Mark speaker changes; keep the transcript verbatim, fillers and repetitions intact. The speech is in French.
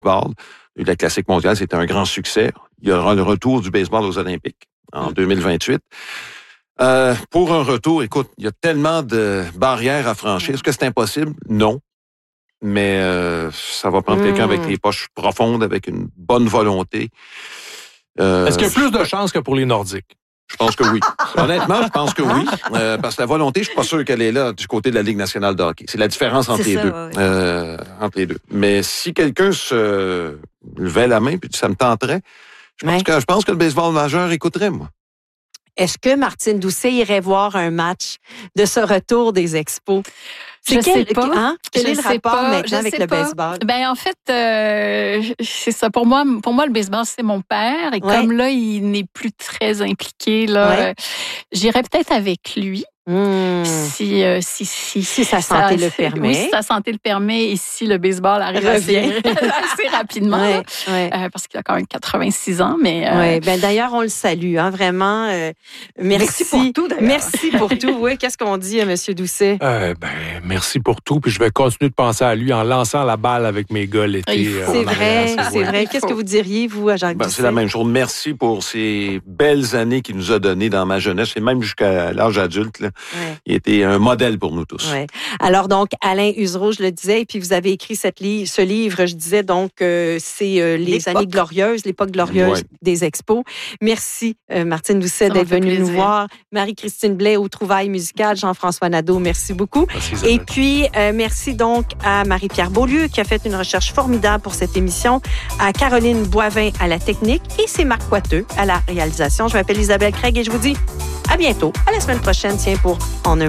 Speaker 1: baseball. La Classique mondiale, c'était un grand succès. Il y aura le retour du baseball aux Olympiques en deux mille vingt-huit. Euh, pour un retour, écoute, il y a tellement de barrières à franchir. Est-ce que c'est impossible? Non. Mais euh, ça va prendre mmh. quelqu'un avec les poches profondes, avec une bonne volonté.
Speaker 2: Euh, Est-ce qu'il y a plus de chances que pour les Nordiques?
Speaker 1: Je pense que oui. Honnêtement, je pense que oui. Euh, parce que la volonté, je suis pas sûr qu'elle est là du côté de la Ligue nationale de hockey. C'est la différence entre, les,
Speaker 3: ça,
Speaker 1: deux.
Speaker 3: Ouais.
Speaker 1: Euh, entre les deux. Mais si quelqu'un se levait la main puis ça me tenterait, je pense, ouais. que, je pense que le baseball majeur écouterait, moi.
Speaker 3: Est-ce que Martine Doucet irait voir un match de ce retour des expos?
Speaker 4: Je
Speaker 3: quel,
Speaker 4: sais pas.
Speaker 3: Hein? Quel
Speaker 4: je
Speaker 3: est le rapport
Speaker 4: pas.
Speaker 3: maintenant
Speaker 4: je
Speaker 3: avec le
Speaker 4: pas.
Speaker 3: baseball?
Speaker 4: Ben en fait, euh, c'est ça. Pour moi, pour moi, le baseball, c'est mon père. Et ouais. comme là, il n'est plus très impliqué, là, ouais. euh, j'irais peut-être avec lui.
Speaker 3: Mmh.
Speaker 4: Si, euh, si, si,
Speaker 3: si sa santé ça, le permet.
Speaker 4: Oui, si sa santé le permet et si le baseball arrive assez, assez rapidement. Ouais, ouais. Euh, parce qu'il a quand même quatre-vingt-six ans. Mais, euh...
Speaker 3: ouais, ben, d'ailleurs, on le salue. Hein, vraiment, euh, merci.
Speaker 5: Merci pour tout, d'ailleurs.
Speaker 3: Merci pour tout. Oui, qu'est-ce qu'on dit à M. Doucet?
Speaker 2: Euh, ben, merci pour tout. Puis je vais continuer de penser à lui en lançant la balle avec mes gars l'été.
Speaker 3: Euh, c'est vrai, c'est ouais. vrai. Qu'est-ce que vous diriez, vous, à Jacques
Speaker 1: ben,
Speaker 3: Doucet?
Speaker 1: C'est la même chose. Merci pour ces belles années qu'il nous a données dans ma jeunesse et même jusqu'à l'âge adulte. Là. Ouais. Il était un modèle pour nous tous.
Speaker 3: Ouais. Alors donc, Alain Usereau, je le disais, et puis vous avez écrit cette li- ce livre, je disais donc, euh, c'est euh, les l'époque. années glorieuses, l'époque glorieuse ouais. des expos. Merci, euh, Martine Doucet, d'être venue nous voir. Marie-Christine Blais aux trouvailles musicales, Jean-François Nadeau, merci beaucoup.
Speaker 2: Merci,
Speaker 3: et puis, euh, merci donc à Marie-Pierre Beaulieu qui a fait une recherche formidable pour cette émission, à Caroline Boivin à la technique et c'est Marc Coiteux à la réalisation. Je m'appelle Isabelle Craig et je vous dis à bientôt, à la semaine prochaine, tiens, pour En un